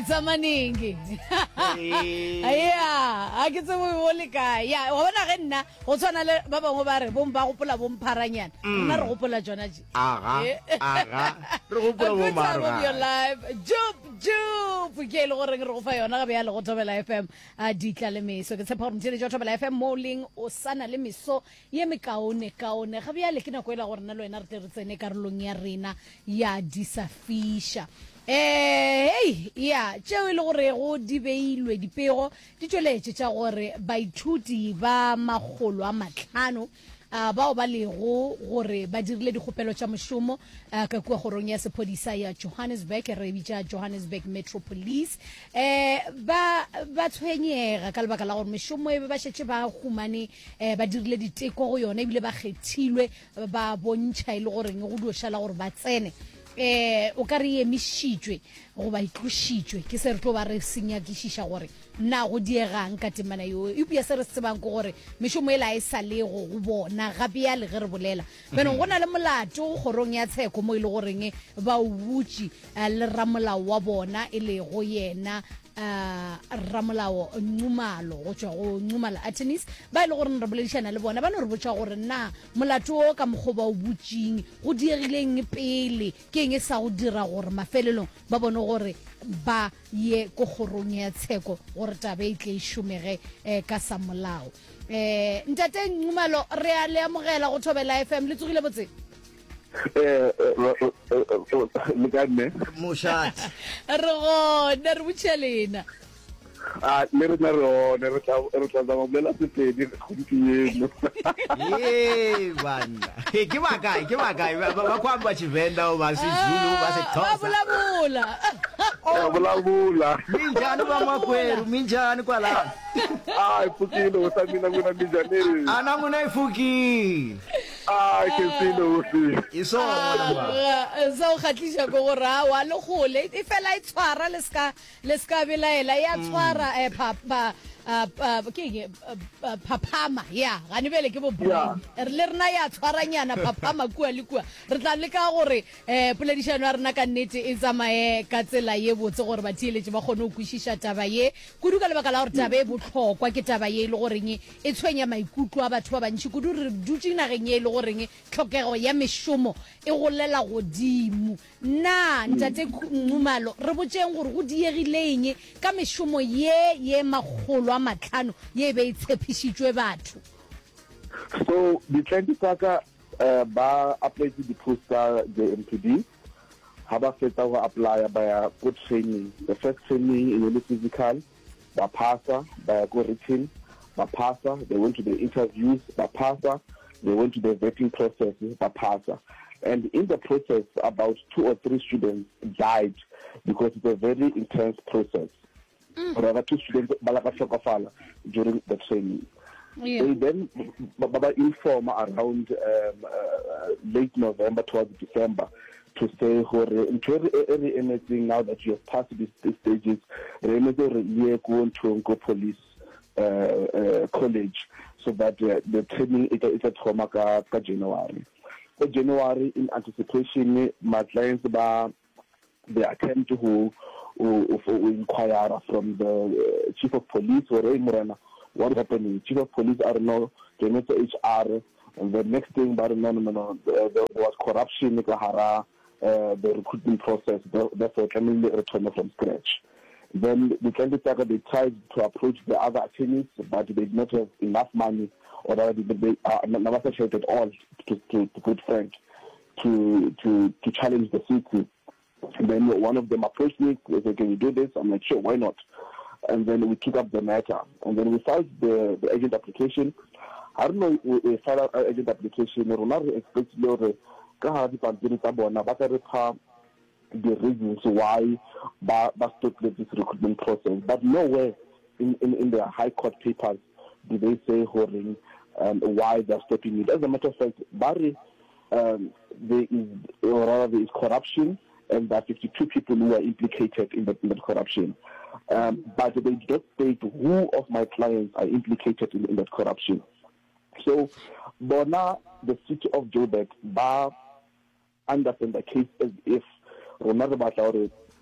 maningi yeah a ke tsebo bole ka ya wa bona ge nna go tshwana le ba bangwe ba re bomba gopola bompharanyana nna re gopola jona je re gopola bo mara your life jup ke le gore re go fa yona ga be ya le go Thobela FM a ditla le meso ke tshepa gore mtshele jo Thobela FM moling o sana le meso ye mekaone kaone ga be ya le ke nako ela gore nna le wena re tle re tsene karolong ya rena ya disafisha hey ya tšeo ile gore go di beilwe dipego di tšweletše tša gore baithuti ba magolo a matlhano bao ba lego gore ba dirile dikgopelo tša mošomo ka kua kgorong ya sephodisa ya Johannesburg re bitša Johannesburg Metro Police ba tshwenyega ka lebaka la gore mošomo e be ba šetše ba humane ba dirile diteko go yona ebile ba kgethilwe ba bontšha e le goreng go diošala gore ba tsene o ka re emišitšwe go ba itlošitšwe ke se re tlo ba re senyakišiša gore nna go diegang ka temana yo ebia se re tsebang ko gore mešomo e la e sa le go bona gape ya le ge re bolela beno go na le molato kgorong ya tsheko mo e le goreng ba o butši le ramolao wa bona e le go yena ramolao Nxumalo go tšwa go Nxumalo attorneys ba ile gore re boledišana le bona ba no re botša gore na molato o ka mokgo ba o butšing go diegileng pele ke eng e sa go dira gore mafelelong ba bone gore ba ye ko kgorong ya tsheko gore tabe e tle e šomege ka sa molao ntate Nxumalo re a le amogela go Thobela FM le tsogile botse Mokane Moshati re gona re botšhelena le re tla zama bolela sepedi go dieno bana ke bakae ba kwa ba Tshivenda o ba seZulu ba seXhosa bula minjani ba makweru minjani kwala ifukile usamina mina minjani ana nguna ifukile ke sino ufi iso ngwana za o khatlisha go gore wa le gole e fela e tshwara le ska belaela ya tshwara papa ke papama ya gane bele ke bo brain le rena ya tshwaranyana papama kua le kua re tla le ka gore poledišano ya rena ka nnete e tsamaye ka tsela ye botse gore ba thieletse ba kgone go kwešiša taba ye kudu ka lebaka la gore taba e botlhokwa ke taba ye e le goreng e tshwenya maikutlo a batho ba bantši kudu re dutse nageng ye e le goreng tlhokego ya mešomo e golela godimo na ntate Nxumalo re botseng gore go diegileng ka mešomo ye magolo a matlhano ye be e tshepišitšwe batho so ditlendi tsaka ba apply to the poster the MPD ha ba fetsa go apply ba ya go training the first training in the physical ba passa ba ya go written ba passa they went to the interviews ba passa they went to the vetting process ba passa and in the process about 2 or 3 students died because it's a very intense process. Rather 2 students during the training. They then inform around late November towards December to say anything now that you have passed these stages, go police college so that the training is a trauma ka January. In January, in anticipation, my clients they attempt to inquire from the chief of police or what happened. Chief of police are no HR, and the next thing, but no, there was corruption in the recruitment process. Therefore, can we return from scratch? Then the candidate they tried to approach the other attorneys, but they did not have enough money, or they are not associated at all to good friend to challenge the city. And then one of them approached me, they said, "Can you do this?" I'm like, "Sure, why not?" And then we took up the matter, and then we filed the agent application. I don't know, we filed our agent application. We not expect the reasons why stopped this recruitment process, but nowhere in the High Court papers do they say why they're stopping it. As a matter of fact, Barry, there is corruption, and there are 52 people who are implicated in the corruption. But they don't state who of my clients are implicated in that corruption. So, Bona, the city of Joburg, understand the case as if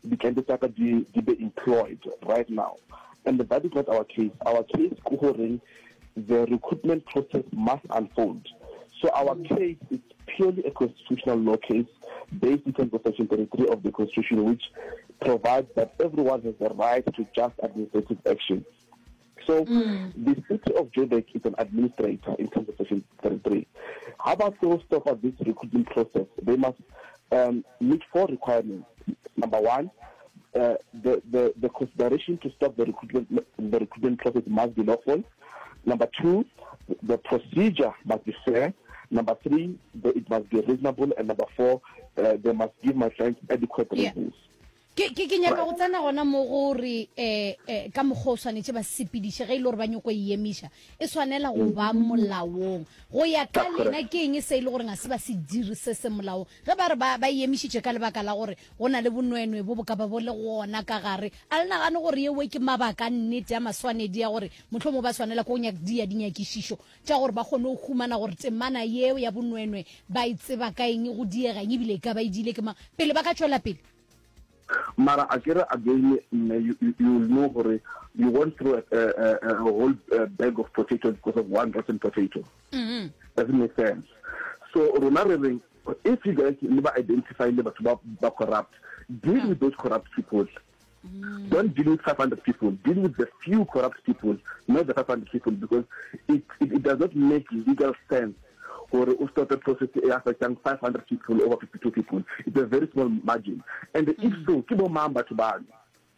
the candidates be employed right now. And that is not our case. Our case, the recruitment process must unfold. So our case is purely a constitutional law case based in terms of Section 33 of the Constitution, which provides that everyone has the right to just administrative action. So the city of Joburg is an administrator in terms of Section 33. How about those stop at this recruitment process? They must meet 4 requirements. Number 1, the consideration to stop the recruitment process must be lawful. Number 2, the procedure must be fair. Number 3, it must be reasonable. And number 4, they must give my clients adequate reasons. Ke nyaka go tsana gona mo gore ka mogho swanetse ba sepediše ge ile gore ba nyoko emisha e swanela go ba molaong go ya ka lena ke eng se ile gore ga se ba se dirise se molaong ge ba re ba emisitše ka lebaka la gore go na le bonwenwe bo boka ba bo le gona ka gare a le nagane gore yewe ke mabaka nnete ya maswanedi ya gore motlho mo ba swanela ko nya dia dinyakišišo tša gore ba kgone go humana gore temana yeo ya bonwenwe ba itseba ka eng go diega ebile ka ba idile ke ma pele ba ka tšwela pele. Mara, again, you know, you went through a whole bag of potatoes because of one rotten potato. Doesn't make sense. So, if you guys never identify never to be corrupt, deal with those corrupt people. Don't deal with 500 people. Deal with the few corrupt people, not the 500 people, because it does not make legal sense. Or started process affecting 500 people over 52 people. It's a very small margin. And if so, keep on mamba to ban.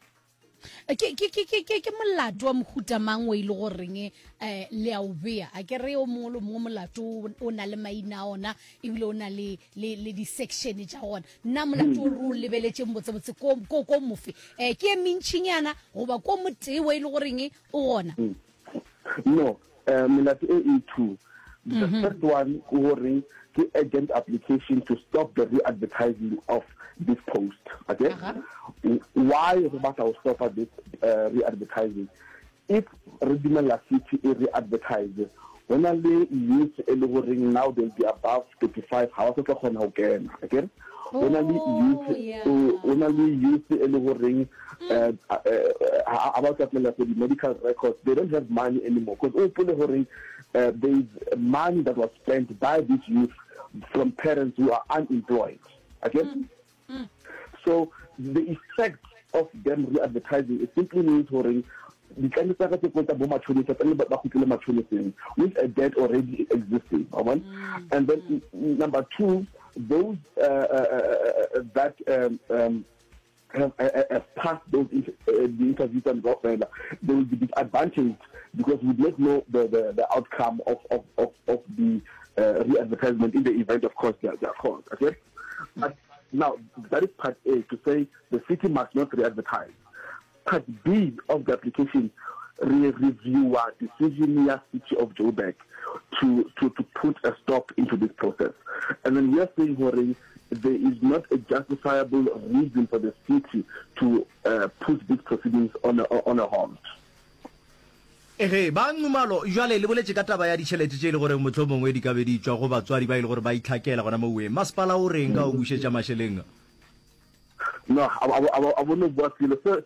Ke molato wa mohuta mang o ile go reng le a obea a ke re o molo mo molato o na le maina ona ebile o na le di section tša gona nna molato o re o lebeletse mbotsebotse ko mofe ke mentšinyana goba ko motee wa ile go reng o gona. No, melato e 2. The first one, the agent application to stop the re-advertising of this post. Okay? Why Robert will stop at this re-advertising? If Redeemer City is re-advertised, when I use ring now, they'll be above 35 houses of again. Okay? When I use ring about the medical records, they don't have money anymore because there is money that was spent by these youth from parents who are unemployed. Okay? So the effect of them re-advertising is simply means which a debt already existing. And then number 2, those that have passed those the interviews and they will be disadvantaged because we don't know the outcome of the re-advertisement in the event, of course, they are called. Okay? But now, that is part A, to say the city must not re-advertise. Part B of the application, review our decision here, City of Joburg, to put a stop into this process. And then we are saying, there is not a justifiable reason for the city to put these proceedings on a halt. Ba ngumalo jwale le boletse ka taba ya ditšhelete tše le gore motho mongwe di ka be di tswa go batswadi ba ile gore ba itlhakela gona mo weng masepala o reng ka o bušetša mašeleng. No, I wouldn't work.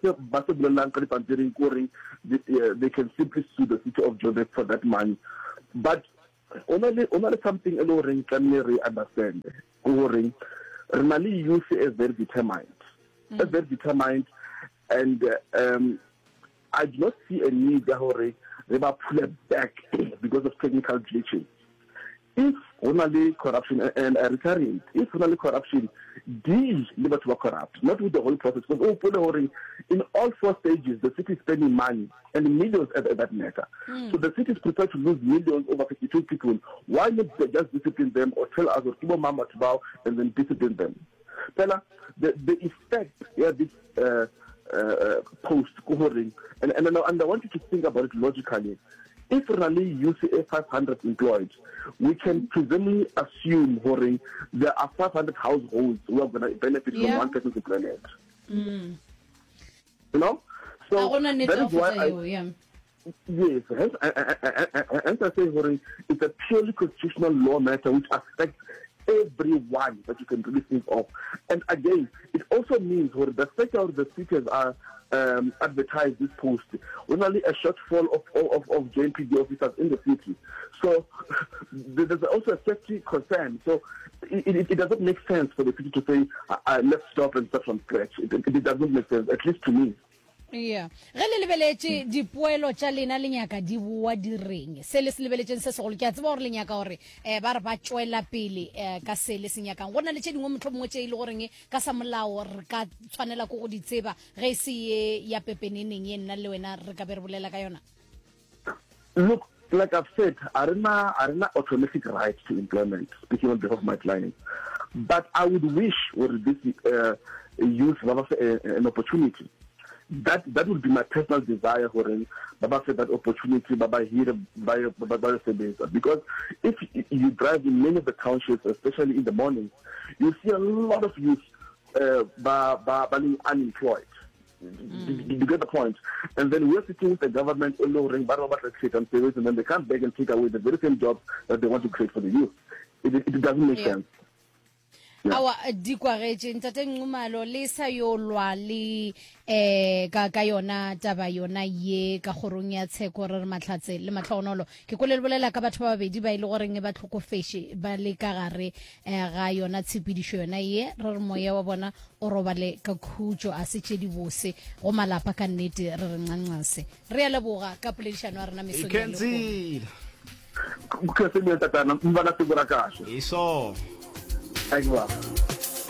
They can simply sue the city of Joburg for that money. But only something alone can understand. Really, youth is very determined. Very determined, and I do not see a need to pull it back because of technical glitches. If only corruption and recurring, if only corruption deals with corrupt, not with the whole process. Because in all 4 stages, the city is spending money and millions at that matter. So the city is prepared to lose millions over 52 people. Why not just discipline them or tell us or keep mama to bow and then discipline them? Tell the effect this post and I want you to think about it logically. If really you see 500 employed, we can presumably assume there are 500 households who are going to benefit from one person's employment. You know? So that is why yes, hence I say it's a purely constitutional law matter which affects everyone that you can really think of. And again, it also means where the sector of the speakers are advertise this post, only a shortfall of JNPD officers in the city. So there's also a safety concern. So it doesn't make sense for the city to say, let's stop and start from scratch. It doesn't make sense, at least to me. Yeah. Re le lebeletse dipoelo tša lena le nyaka di bua di reng se le se lebeletseng se segolo ke a tseba gore le nyaka gore ba re ba tšwela pele ka se le se nyakang go na le tše dingwe motho mongwe tše e le goreng ka sa molao re ka tshwanela ko go di tseba ge se ye ya pepeneneng ye nna le wena re ka be re bolela ka yona. Look, like I've said, I don't automatic right to employment, speaking on behalf of my clients. But I would wish with this youth an opportunity. That would be my personal desire for Baba said that opportunity Baba here by because if you drive in many of the townships, especially in the morning, you see a lot of youth being unemployed. You get the point? And then we're sitting with the government lowering and then they can't beg and take away the very same jobs that they want to create for the youth. It doesn't make sense. Yeah. Awa di kwagetse ntate Nxumalo le sa yo lwa le ka yona taba yona ye ka gorong ya tsheko re matlhatse le matlhonolo ke go le bolela ka batho ba babedi ba ile goreng ba tlhokofeshe ba le ka gare ga yona tshepedišo yona ye re re moya wa bona o robale ka khutjo a se tšedi bose go malapa ka nnete re re nganqase re ya leboga ka poledišano a rena meso ya Kenzi ke se me tatana mbana se bora kahle iso Aí,